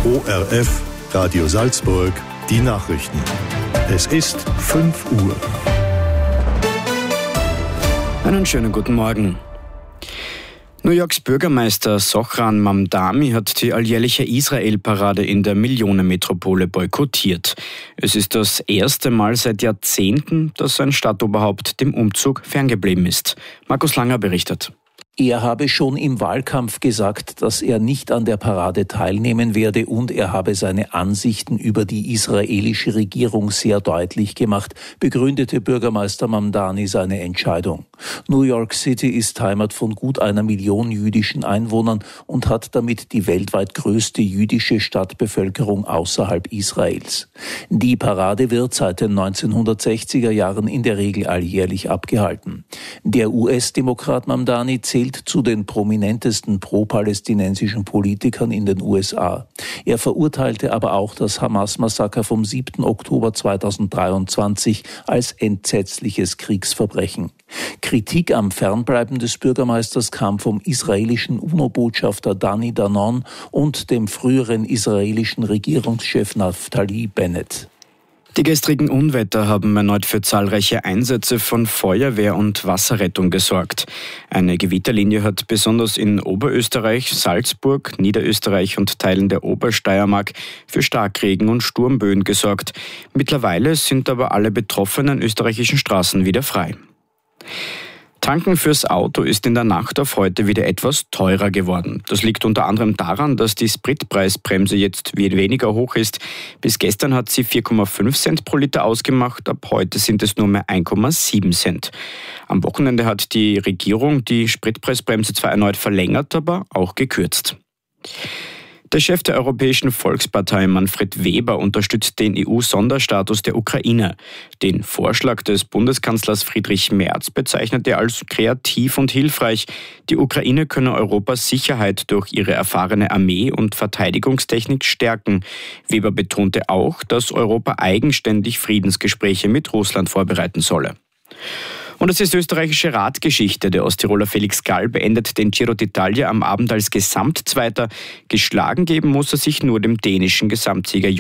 ORF Radio Salzburg, die Nachrichten. Es ist 5 Uhr. Einen schönen guten Morgen. New Yorks Bürgermeister Zohran Mamdani hat die alljährliche Israel-Parade in der Millionenmetropole boykottiert. Es ist das erste Mal seit Jahrzehnten, dass ein Stadtoberhaupt dem Umzug ferngeblieben ist. Markus Langer berichtet. Er habe schon im Wahlkampf gesagt, dass er nicht an der Parade teilnehmen werde und er habe seine Ansichten über die israelische Regierung sehr deutlich gemacht, begründete Bürgermeister Mamdani seine Entscheidung. New York City ist Heimat von gut 1 Million jüdischen Einwohnern und hat damit die weltweit größte jüdische Stadtbevölkerung außerhalb Israels. Die Parade wird seit den 1960er Jahren in der Regel alljährlich abgehalten. Der US-Demokrat Mamdani zählt zu den prominentesten pro-palästinensischen Politikern in den USA. Er verurteilte aber auch das Hamas-Massaker vom 7. Oktober 2023 als entsetzliches Kriegsverbrechen. Kritik am Fernbleiben des Bürgermeisters kam vom israelischen UNO-Botschafter Dani Danon und dem früheren israelischen Regierungschef Naftali Bennett. Die gestrigen Unwetter haben erneut für zahlreiche Einsätze von Feuerwehr und Wasserrettung gesorgt. Eine Gewitterlinie hat besonders in Oberösterreich, Salzburg, Niederösterreich und Teilen der Obersteiermark für Starkregen und Sturmböen gesorgt. Mittlerweile sind aber alle betroffenen österreichischen Straßen wieder frei. Tanken fürs Auto ist in der Nacht auf heute wieder etwas teurer geworden. Das liegt unter anderem daran, dass die Spritpreisbremse jetzt weniger hoch ist. Bis gestern hat sie 4,5 Cent pro Liter ausgemacht, ab heute sind es nur mehr 1,7 Cent. Am Wochenende hat die Regierung die Spritpreisbremse zwar erneut verlängert, aber auch gekürzt. Der Chef der Europäischen Volkspartei, Manfred Weber, unterstützt den EU-Sonderstatus der Ukraine. Den Vorschlag des Bundeskanzlers Friedrich Merz bezeichnet er als kreativ und hilfreich. Die Ukraine könne Europas Sicherheit durch ihre erfahrene Armee und Verteidigungstechnik stärken. Weber betonte auch, dass Europa eigenständig Friedensgespräche mit Russland vorbereiten solle. Und es ist österreichische Radgeschichte. Der Osttiroler Felix Gall beendet den Giro d'Italia am Abend als Gesamtzweiter. Geschlagen geben muss er sich nur dem dänischen Gesamtsieger